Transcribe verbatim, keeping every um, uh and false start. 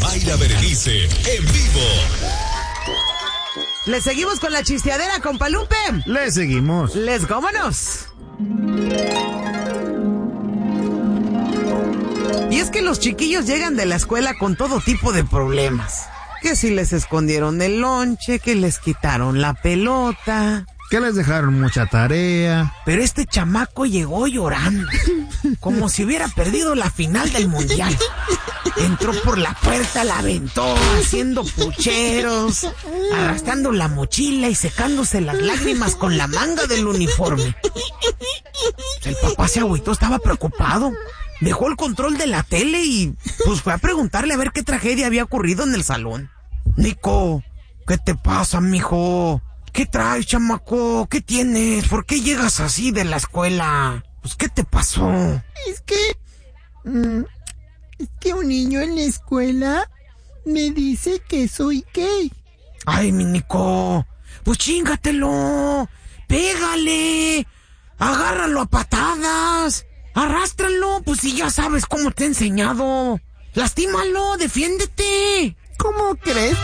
Mayra Berenice, en vivo. Le seguimos con la chisteadera, compa Lupe. Le seguimos. Les vámonos. Y es que los chiquillos llegan de la escuela con todo tipo de problemas. Que si les escondieron el lonche, que les quitaron la pelota, que les dejaron mucha tarea. Pero este chamaco llegó llorando, como si hubiera perdido la final del mundial. Entró por la puerta, la aventó, haciendo pucheros, arrastrando la mochila y secándose las lágrimas con la manga del uniforme. El papá se agüitó, estaba preocupado. Dejó el control de la tele y pues fue a preguntarle a ver qué tragedia había ocurrido en el salón. Nico, ¿qué te pasa, mijo? ¿Qué traes, chamaco? ¿Qué tienes? ¿Por qué llegas así de la escuela? Pues, ¿qué te pasó? Es que... Mmm, es que un niño en la escuela me dice que soy gay. Ay, mi Nico, pues chingatelo. Pégale. Agárralo a patadas. Arrástralo, pues si ya sabes cómo te he enseñado. Lastímalo, defiéndete. ¿Cómo crees?